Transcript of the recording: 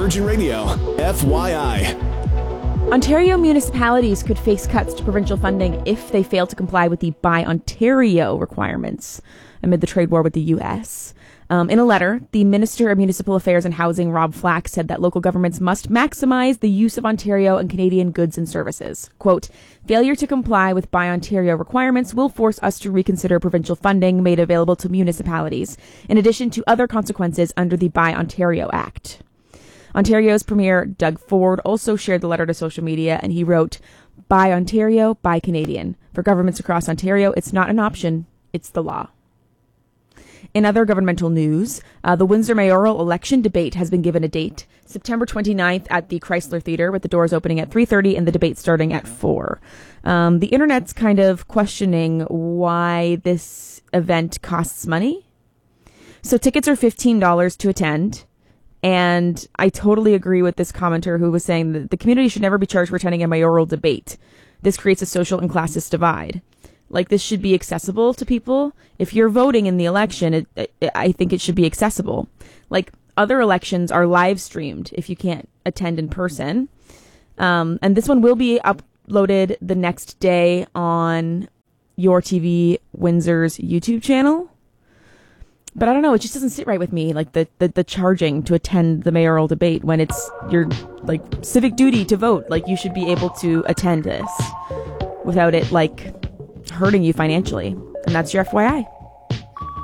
Virgin Radio, FYI. Ontario municipalities could face cuts to provincial funding if they fail to comply with the Buy Ontario requirements amid the trade war with the U.S. In a letter, the Minister of Municipal Affairs and Housing, Rob Flack, said that local governments must maximize the use of Ontario and Canadian goods and services. Quote, failure to comply with Buy Ontario requirements will force us to reconsider provincial funding made available to municipalities, in addition to other consequences under the Buy Ontario Act. Ontario's Premier Doug Ford also shared the letter to social media, and he wrote, Buy Ontario, buy Canadian. For governments across Ontario, it's not an option, it's the law. In other governmental news, the Windsor mayoral election debate has been given a date, September 29th at the Chrysler Theatre, with the doors opening at 3:30 and the debate starting at 4. The internet's kind of questioning why this event costs money. So tickets are $15 to attend. And I totally agree with this commenter who was saying that the community should never be charged for attending a mayoral debate. This creates a social and classist divide. Like, this should be accessible to people. If you're voting in the election, I think it should be accessible. Like, other elections are live streamed if you can't attend in person. And this one will be uploaded the next day on Your TV Windsor's YouTube channel. But I don't know, it just doesn't sit right with me, like the charging to attend the mayoral debate when it's your, like, civic duty to vote. Like, you should be able to attend this without it, like, hurting you financially. And that's your FYI.